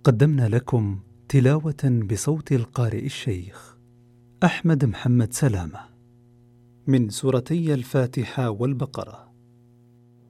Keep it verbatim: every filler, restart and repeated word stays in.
قدمنا لكم تلاوة بصوت القارئ الشيخ أحمد محمد سلامة من سورتي الفاتحة والبقرة.